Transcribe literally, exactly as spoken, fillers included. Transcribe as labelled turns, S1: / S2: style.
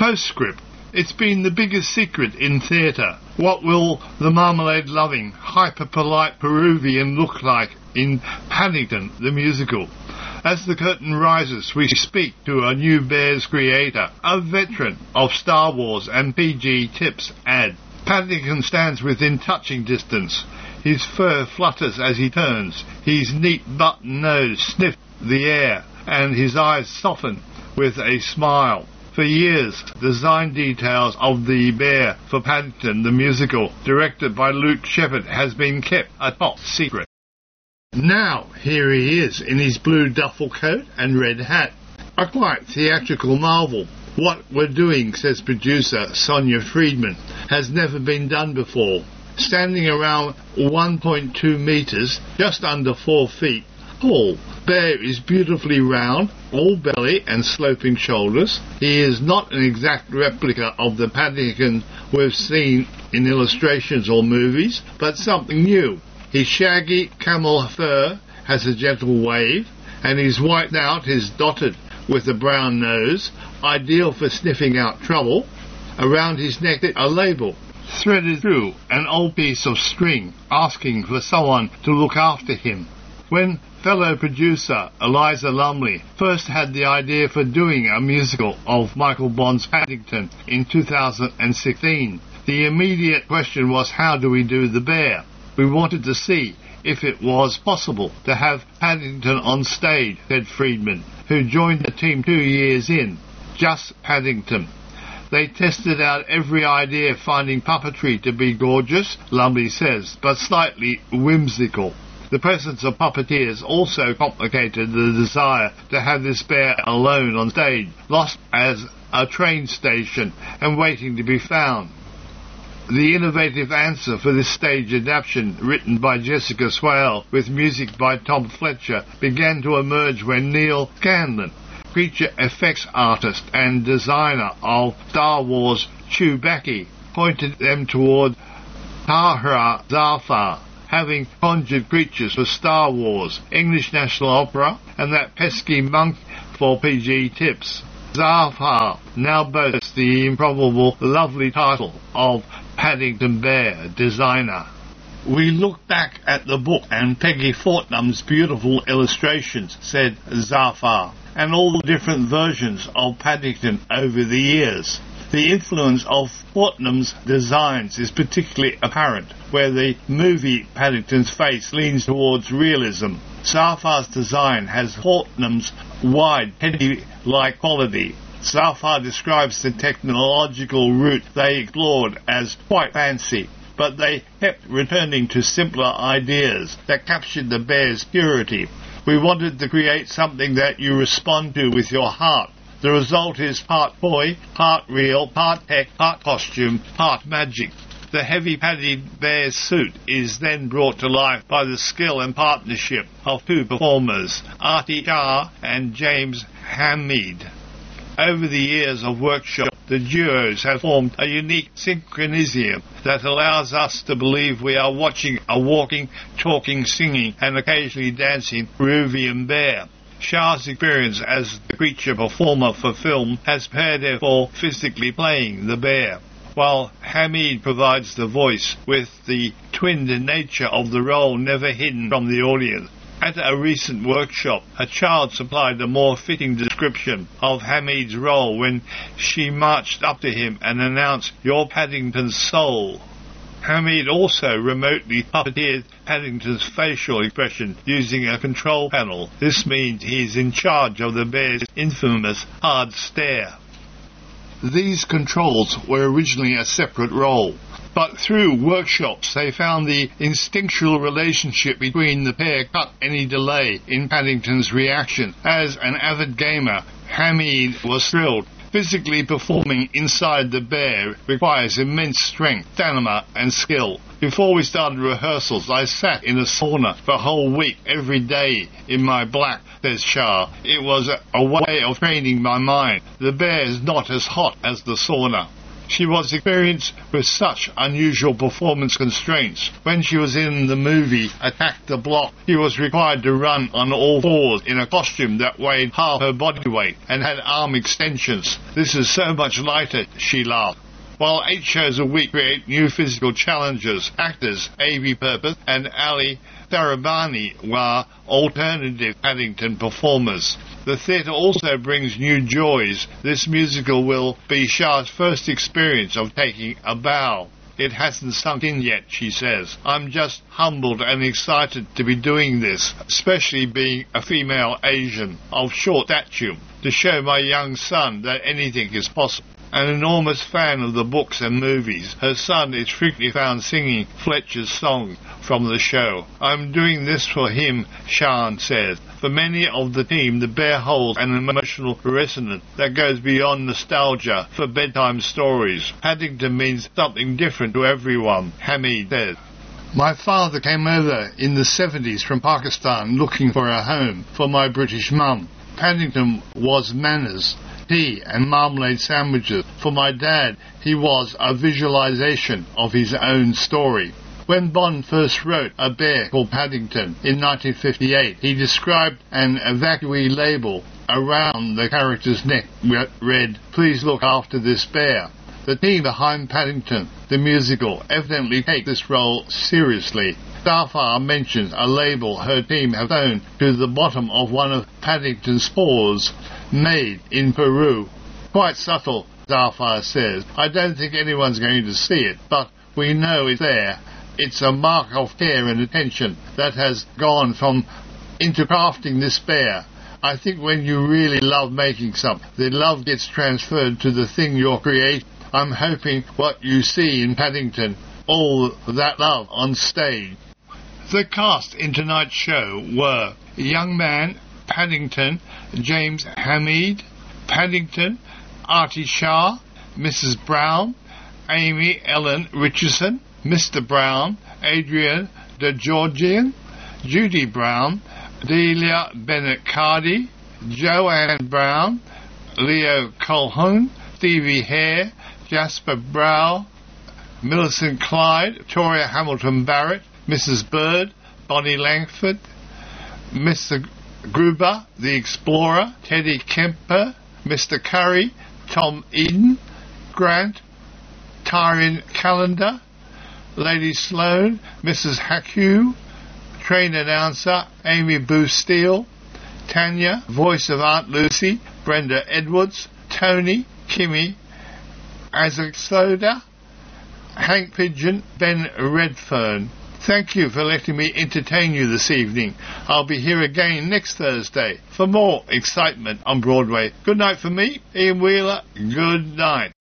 S1: Postscript. It's been the biggest secret in theatre. What will the marmalade-loving, hyper-polite Peruvian look like in Paddington the musical? As the curtain rises, we speak to a new Bears creator, a veteran of Star Wars and P G Tips ad. Paddington stands within touching distance. His fur flutters as he turns. His neat button nose sniffs the air, and his eyes soften with a smile. For years, design details of the bear for Paddington the musical, directed by Luke Sheppard, has been kept a top secret. Now, here he is in his blue duffel coat and red hat. A quite theatrical marvel. What we're doing, says producer Sonia Friedman, has never been done before. Standing around one point two metres, just under four feet tall, Bear is beautifully round, all belly and sloping shoulders. He is not an exact replica of the Paddington we've seen in illustrations or movies, but something new. His shaggy camel fur has a gentle wave, and his white snout is dotted with a brown nose, ideal for sniffing out trouble. Around his neck a label, threaded through an old piece of string, asking for someone to look after him. When fellow producer Eliza Lumley first had the idea for doing a musical of Michael Bond's Paddington in two thousand sixteen, the immediate question was, how do we do the bear? We wanted to see if it was possible to have Paddington on stage, said Friedman, who joined the team two years in. Just Paddington. They tested out every idea, finding puppetry to be gorgeous, Lumley says, but slightly whimsical. The presence of puppeteers also complicated the desire to have this bear alone on stage, lost as a train station and waiting to be found. The innovative answer for this stage adaptation, written by Jessica Swale with music by Tom Fletcher, began to emerge when Neil Scanlon, creature effects artist and designer of Star Wars Chewbacca, pointed them toward Tahra Zafar, having conjured creatures for Star Wars, English National Opera, and that pesky monk for P G Tips. Zafar now boasts the improbable, lovely title of Paddington Bear Designer. We look back at the book and Peggy Fortnum's beautiful illustrations, said Zafar, and all the different versions of Paddington over the years. The influence of Fortnum's designs is particularly apparent, where the movie Paddington's face leans towards realism. Zafar's design has Fortnum's wide, Teddy-like quality. Zafar describes the technological route they explored as quite fancy, but they kept returning to simpler ideas that captured the bear's purity. We wanted to create something that you respond to with your heart. The result is part toy, part real, part tech, part costume, part magic. The heavy padded bear's suit is then brought to life by the skill and partnership of two performers, Artie Shah and James Hamid. Over the years of workshop, the duos have formed a unique synchronism that allows us to believe we are watching a walking, talking, singing and occasionally dancing Peruvian bear. Shah's experience as the creature performer for film has prepared her for physically playing the bear, while Hamid provides the voice with the twinned nature of the role never hidden from the audience. At a recent workshop, a child supplied a more fitting description of Hamid's role when she marched up to him and announced, "You're Paddington's soul." Hamid also remotely puppeteered Paddington's facial expression using a control panel. This means he's in charge of the bear's infamous hard stare. These controls were originally a separate role, but through workshops they found the instinctual relationship between the pair cut any delay in Paddington's reaction. As an avid gamer, Hamid was thrilled. Physically performing inside the bear requires immense strength, stamina and skill. Before we started rehearsals, I sat in a sauna for a whole week every day in my black, says Shah. It was a, a way of training my mind. The bear is not as hot as the sauna. she was experienced with such unusual performance constraints. When she was in the movie Attack the Block, she was required to run on all fours in a costume that weighed half her body weight and had arm extensions. This is so much lighter, she laughed. While eight shows a week create new physical challenges, actors Avi Purpose and Ali Sarabani were alternative Paddington performers. The theatre also brings new joys. This musical will be Shah's first experience of taking a bow. It hasn't sunk in yet, she says. I'm just humbled and excited to be doing this, especially being a female Asian of short stature, to show my young son that anything is possible. An enormous fan of the books and movies, her son is frequently found singing Fletcher's songs from the show. I'm doing this for him, Sian says. For many of the team, the bear holds an emotional resonance that goes beyond nostalgia for bedtime stories. Paddington means something different to everyone, Hamid says. My father came over in the seventies from Pakistan looking for a home for my British mum. Paddington was manners, tea and marmalade sandwiches. For my dad, he was a visualization of his own story. When Bond first wrote A Bear Called Paddington in nineteen fifty-eight, he described an evacuee label around the character's neck that read, "Please look after this bear." The team behind Paddington, the musical, evidently take this role seriously. Starfire mentions a label her team have sewn to the bottom of one of Paddington's paws, made in Peru. Quite subtle, Starfire says. I don't think anyone's going to see it, but we know it's there. It's a mark of care and attention that has gone from into crafting this bear. I think when you really love making something, the love gets transferred to the thing you're creating. I'm hoping what you see in Paddington, all that love on stage. The cast in tonight's show were Young Man, Paddington, James Hamid, Paddington, Artie Shah, Missus Brown, Amy Ellen Richardson, Mister Brown, Adrian DeGeorgian, Judy Brown, Delia Bennett-Cardy, Joanne Brown, Leo Colhoun, Stevie Hare, Jasper Brow, Millicent Clyde, Victoria Hamilton Barrett, Missus Bird, Bonnie Langford, Mister Gruber, the Explorer, Teddy Kemper, Mister Curry, Tom Eden, Grant, Tyrion Calendar, Lady Sloane, Missus Hackhew, train announcer Amy Boo Steele, Tanya, voice of Aunt Lucy, Brenda Edwards, Tony, Kimmy, Isaac Soda, Hank Pigeon, Ben Redfern. Thank you for letting me entertain you this evening. I'll be here again next Thursday for more excitement on Broadway. Good night for me, Ian Wheeler. Good night.